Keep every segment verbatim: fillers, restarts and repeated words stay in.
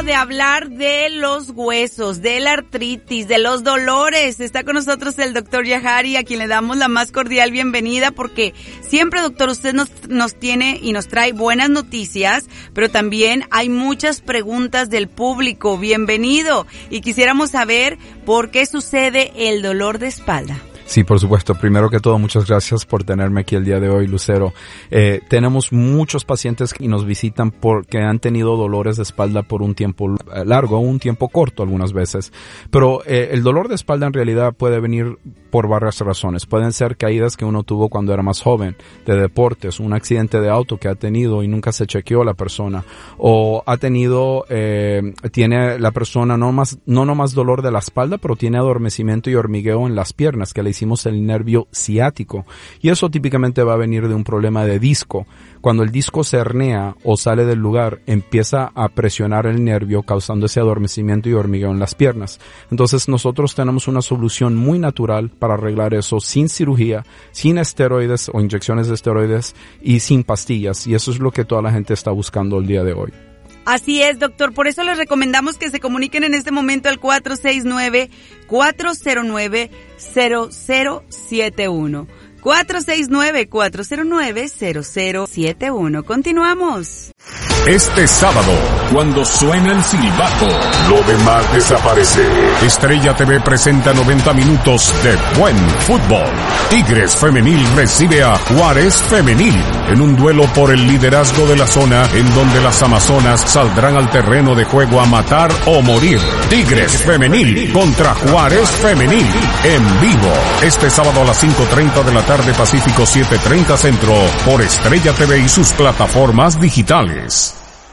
De hablar de los huesos, de la artritis, de los dolores. Está con nosotros el doctor Yahari, a quien le damos la más cordial bienvenida, porque siempre, doctor, usted nos, nos tiene y nos trae buenas noticias, pero también hay muchas preguntas del público. Bienvenido. Y quisiéramos saber por qué sucede el dolor de espalda. Sí, por supuesto. Primero que todo, muchas gracias por tenerme aquí el día de hoy, Lucero. Eh, tenemos muchos pacientes que nos visitan porque han tenido dolores de espalda por un tiempo largo, un tiempo corto algunas veces. Pero eh, el dolor de espalda en realidad puede venir por varias razones. Pueden ser caídas que uno tuvo cuando era más joven, de deportes, un accidente de auto que ha tenido y nunca se chequeó la persona, o ha tenido, eh, tiene la persona no más, no nomás dolor de la espalda, pero tiene adormecimiento y hormigueo en las piernas, que le hicimos el nervio ciático, y eso típicamente va a venir de un problema de disco. Cuando el disco se hernea o sale del lugar, empieza a presionar el nervio, causando ese adormecimiento y hormigueo en las piernas. Entonces nosotros tenemos una solución muy natural para arreglar eso, sin cirugía, sin esteroides o inyecciones de esteroides y sin pastillas, y eso es lo que toda la gente está buscando el día de hoy. Así es, doctor. Por eso les recomendamos que se comuniquen en este momento al cuatro seis nueve, cuatro cero nueve, cero cero siete uno. cuatro seis nueve, cuatro cero nueve, cero cero siete uno. Continuamos. Este sábado, cuando suena el silbato, lo demás desaparece. Estrella T V presenta noventa minutos de buen fútbol. Tigres Femenil recibe a Juárez Femenil en un duelo por el liderazgo de la zona, en donde las amazonas saldrán al terreno de juego a matar o morir. Tigres Femenil contra Juárez Femenil en vivo. Este sábado a las cinco treinta de la tarde Pacífico, siete treinta Centro, por Estrella T V y sus plataformas digitales.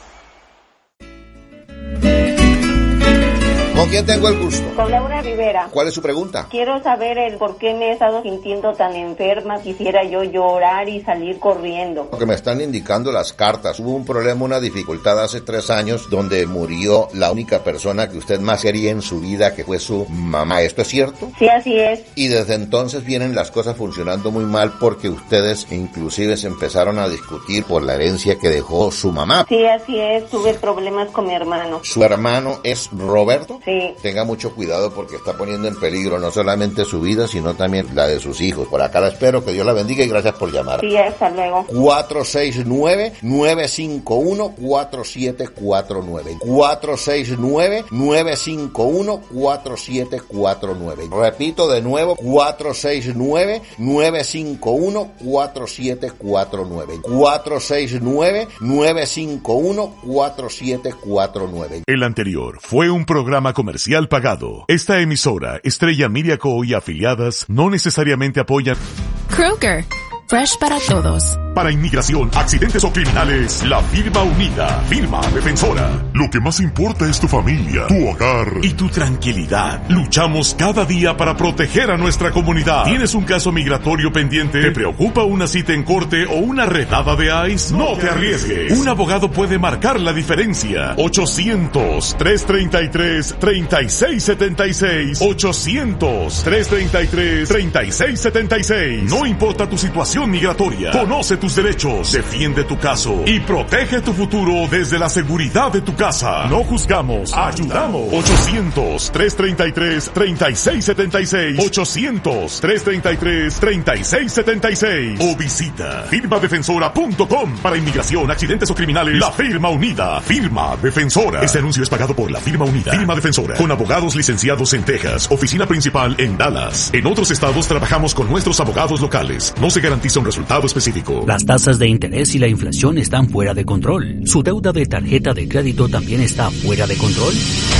¿Con quién tengo el gusto? Con Laura Rivera. ¿Cuál es su pregunta? Quiero saber el por qué me he estado sintiendo tan enferma. Quisiera yo llorar y salir corriendo. Lo que me están indicando las cartas. Hubo un problema, una dificultad hace tres años donde murió la única persona que usted más quería en su vida, que fue su mamá. ¿Esto es cierto? Sí, así es. Y desde entonces vienen las cosas funcionando muy mal porque ustedes inclusive se empezaron a discutir por la herencia que dejó su mamá. Sí, así es. Tuve problemas con mi hermano. ¿Su hermano es Roberto? Sí. Tenga mucho cuidado porque está poniendo en peligro no solamente su vida, sino también la de sus hijos. Por acá la espero, que Dios la bendiga y gracias por llamar. Sí, hasta luego. cuatro seis nueve, nueve cinco uno, cuatro siete cuatro nueve. cuatro seis nueve, nueve cinco uno, cuatro siete cuatro nueve. Repito de nuevo, cuatro seis nueve, nueve cinco uno, cuatro siete cuatro nueve. cuatro seis nueve, nueve cinco uno, cuatro siete cuatro nueve. El anterior fue un programa comercial pagado. Esta emisora, Estrella Media Co. y afiliadas, no necesariamente apoyan. Kroger, fresh para todos. Para inmigración, accidentes o criminales, la firma unida, firma defensora. Lo que más importa es tu familia, tu hogar y tu tranquilidad. Luchamos cada día para proteger a nuestra comunidad. ¿Tienes un caso migratorio pendiente? ¿Te preocupa una cita en corte o una redada de ICE? No te arriesgues. Un abogado puede marcar la diferencia. ochocientos, trescientos treinta y tres, treinta y seis setenta y seis. ochocientos, trescientos treinta y tres, treinta y seis setenta y seis. No importa tu situación migratoria. Conoce tus derechos, defiende tu caso y protege tu futuro desde la seguridad de tu casa. No juzgamos, ayudamos. ochocientos, trescientos treinta y tres, treinta y seis setenta y seis. ochocientos, trescientos treinta y tres, treinta y seis setenta y seis. O visita firma defensora punto com. Para inmigración, accidentes o criminales, la firma unida. Firma defensora. Este anuncio es pagado por la firma unida. Firma defensora. Con abogados licenciados en Texas. Oficina principal en Dallas. En otros estados trabajamos con nuestros abogados locales. No se garantiza un resultado específico. Las tasas de interés y la inflación están fuera de control. ¿Su deuda de tarjeta de crédito también está fuera de control?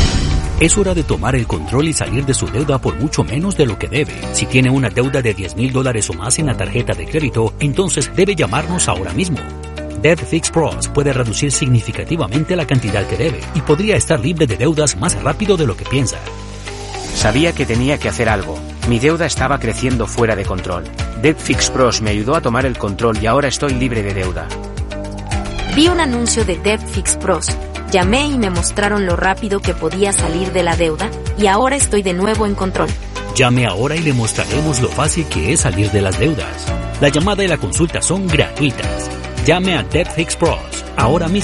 Es hora de tomar el control y salir de su deuda por mucho menos de lo que debe. Si tiene una deuda de diez mil dólares o más en la tarjeta de crédito, entonces debe llamarnos ahora mismo. Debt Fix Pros puede reducir significativamente la cantidad que debe y podría estar libre de deudas más rápido de lo que piensa. Sabía que tenía que hacer algo. Mi deuda estaba creciendo fuera de control. Debt Fix Pros me ayudó a tomar el control y ahora estoy libre de deuda. Vi un anuncio de Debt Fix Pros. Llamé y me mostraron lo rápido que podía salir de la deuda y ahora estoy de nuevo en control. Llame ahora y le mostraremos lo fácil que es salir de las deudas. La llamada y la consulta son gratuitas. Llame a Debt Fix Pros ahora mismo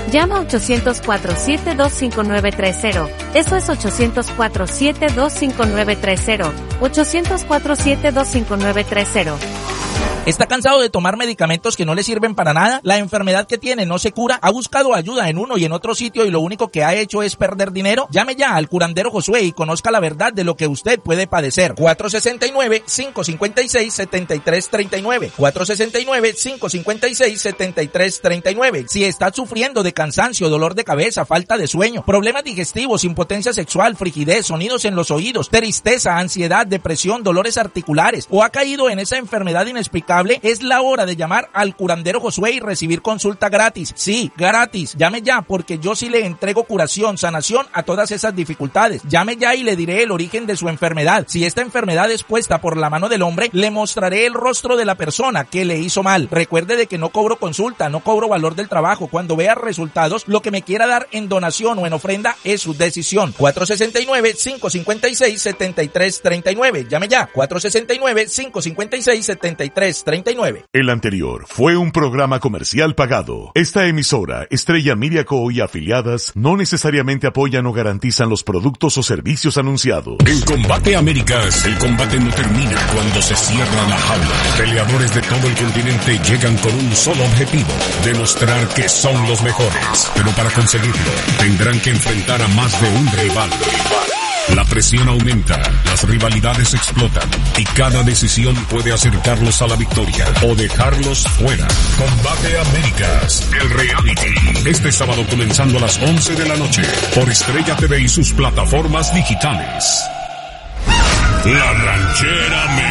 Llama ocho cero cero, cuatro siete dos, cinco nueve tres cero. Eso es ocho cero cero, cuatro siete dos, cinco nueve tres cero. ocho cero cero, cuatro siete dos, cinco nueve tres cero. ¿Está cansado de tomar medicamentos que no le sirven para nada? ¿La enfermedad que tiene no se cura? ¿Ha buscado ayuda en uno y en otro sitio y lo único que ha hecho es perder dinero? Llame ya al curandero Josué y conozca la verdad de lo que usted puede padecer. cuatro seis nueve, cinco cinco seis, siete tres tres nueve. cuatro seis nueve, cinco cinco seis, siete tres tres nueve. Si está sufriendo de cansancio, dolor de cabeza, falta de sueño, problemas digestivos, impotencia sexual, frigidez, sonidos en los oídos, tristeza, ansiedad, depresión, dolores articulares o ha caído en esa enfermedad inexplicable, es la hora de llamar al curandero Josué y recibir consulta gratis. Sí, gratis. Llame ya porque yo sí le entrego curación, sanación a todas esas dificultades. Llame ya y le diré el origen de su enfermedad. Si esta enfermedad es puesta por la mano del hombre, le mostraré el rostro de la persona que le hizo mal. Recuerde de que no cobro consulta, no cobro valor del trabajo. Cuando vea resultados, lo que me quiera dar en donación o en ofrenda es su decisión. cuatro seis nueve, cinco cinco seis, siete tres tres nueve. Llame ya. cuatro seis nueve, cinco cinco seis, siete tres tres nueve. El anterior fue un programa comercial pagado. Esta emisora, Estrella Media Co. y afiliadas, no necesariamente apoyan o garantizan los productos o servicios anunciados. En Combate Américas, el combate no termina cuando se cierra la jaula. Peleadores de todo el continente llegan con un solo objetivo: demostrar que son los mejores. Pero para conseguirlo, tendrán que enfrentar a más de un rival. La presión aumenta, las rivalidades explotan y cada decisión puede acercarlos a la victoria o dejarlos fuera. Combate Américas, el reality. Este sábado comenzando a las once de la noche por Estrella T V y sus plataformas digitales. La Ranchera